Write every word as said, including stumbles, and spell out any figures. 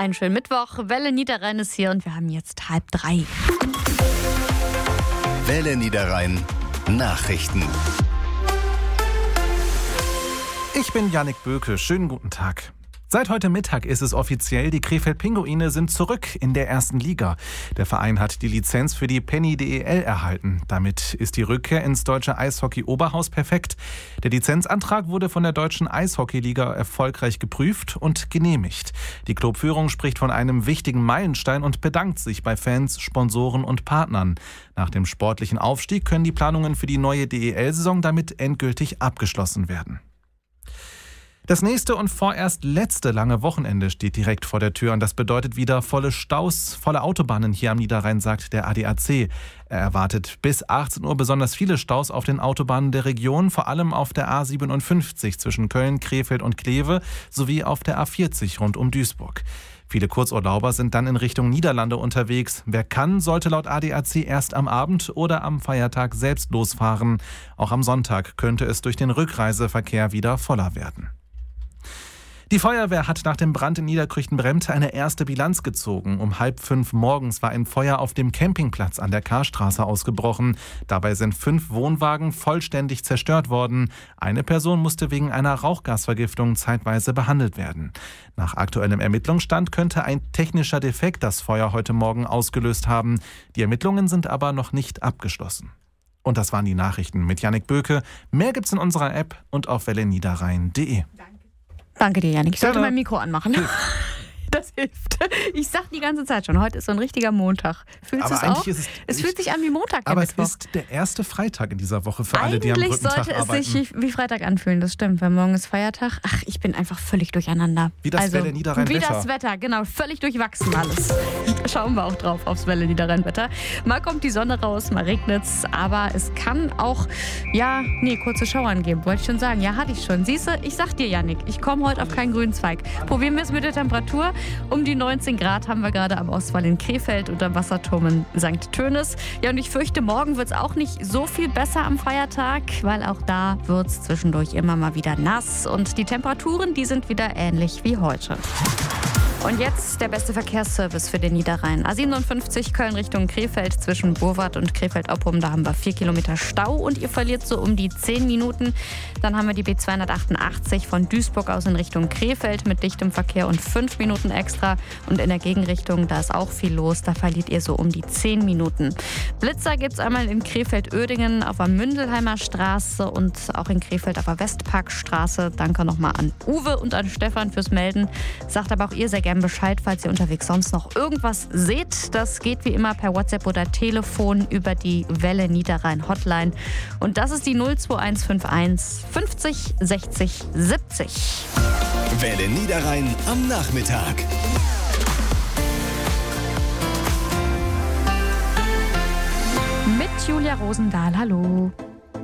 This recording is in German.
Einen schönen Mittwoch. Welle Niederrhein ist hier und wir haben jetzt halb drei. Welle Niederrhein Nachrichten. Ich bin Yannick Böke. Schönen guten Tag. Seit heute Mittag ist es offiziell, die Krefeld-Pinguine sind zurück in der ersten Liga. Der Verein hat die Lizenz für die Penny D E L erhalten. Damit ist die Rückkehr ins deutsche Eishockey-Oberhaus perfekt. Der Lizenzantrag wurde von der deutschen Eishockeyliga erfolgreich geprüft und genehmigt. Die Clubführung spricht von einem wichtigen Meilenstein und bedankt sich bei Fans, Sponsoren und Partnern. Nach dem sportlichen Aufstieg können die Planungen für die neue D E L-Saison damit endgültig abgeschlossen werden. Das nächste und vorerst letzte lange Wochenende steht direkt vor der Tür und das bedeutet wieder volle Staus, volle Autobahnen hier am Niederrhein, sagt der A D A C. Er erwartet bis achtzehn Uhr besonders viele Staus auf den Autobahnen der Region, vor allem auf der A siebenundfünfzig zwischen Köln, Krefeld und Kleve sowie auf der A vierzig rund um Duisburg. Viele Kurzurlauber sind dann in Richtung Niederlande unterwegs. Wer kann, sollte laut A D A C erst am Abend oder am Feiertag selbst losfahren. Auch am Sonntag könnte es durch den Rückreiseverkehr wieder voller werden. Die Feuerwehr hat nach dem Brand in Niederkrüchten-Bremte eine erste Bilanz gezogen. Um halb fünf morgens war ein Feuer auf dem Campingplatz an der Karstraße ausgebrochen. Dabei sind fünf Wohnwagen vollständig zerstört worden. Eine Person musste wegen einer Rauchgasvergiftung zeitweise behandelt werden. Nach aktuellem Ermittlungsstand könnte ein technischer Defekt das Feuer heute Morgen ausgelöst haben. Die Ermittlungen sind aber noch nicht abgeschlossen. Und das waren die Nachrichten mit Yannick Böke. Mehr gibt's in unserer App und auf welle niederrhein punkt de. Danke dir, Yannick. Ich sollte Gerne. mein Mikro anmachen. Das hilft. Ich sag die ganze Zeit schon, heute ist so ein richtiger Montag. Fühlst du es auch? Ist es, es ich, fühlt sich an wie Montag, der aber Mittwoch. es ist der erste Freitag in dieser Woche für alle, die am Eigentlich Brückentag sollte es arbeiten. sich wie Freitag anfühlen, das stimmt, weil morgen ist Feiertag. Ach, ich bin einfach völlig durcheinander. Wie das also, Welle Niederrhein-Wetter. Wie das Wetter, genau, völlig durchwachsen alles. Schauen wir auch drauf aufs Welle Niederrhein-Wetter. Mal kommt die Sonne raus, mal regnet's, aber es kann auch, ja, nee, kurze Schauern geben, wollte ich schon sagen. Ja, hatte ich schon. Siehst du, ich sag dir, Yannick, ich komme heute auf keinen grünen Zweig. Probieren wir es mit der Temperatur. Um die neunzehn Grad haben wir gerade am Ostwall in Krefeld und am Wasserturm in Sankt Tönis. Ja, und ich fürchte, morgen wird es auch nicht so viel besser am Feiertag, weil auch da wird es zwischendurch immer mal wieder nass und die Temperaturen, die sind wieder ähnlich wie heute. Und jetzt der beste Verkehrsservice für den Niederrhein. A siebenundfünfzig Köln Richtung Krefeld zwischen Burwart und Krefeld-Oppum. Da haben wir vier Kilometer Stau und ihr verliert so um die zehn Minuten. Dann haben wir die B zweihundertachtundachtzig von Duisburg aus in Richtung Krefeld mit dichtem Verkehr und fünf Minuten extra. Und in der Gegenrichtung, da ist auch viel los. Da verliert ihr so um die zehn Minuten. Blitzer gibt es einmal in Krefeld-Oerdingen auf der Mündelheimer Straße und auch in Krefeld auf der Westparkstraße. Danke nochmal an Uwe und an Stefan fürs Melden. Sagt aber auch ihr sehr gerne Bescheid, falls ihr unterwegs sonst noch irgendwas seht. Das geht wie immer per WhatsApp oder Telefon über die Welle Niederrhein Hotline. Und das ist die null zwei eins fünf eins fünfzig sechzig siebzig. Welle Niederrhein am Nachmittag. Mit Julia Rosendahl. Hallo.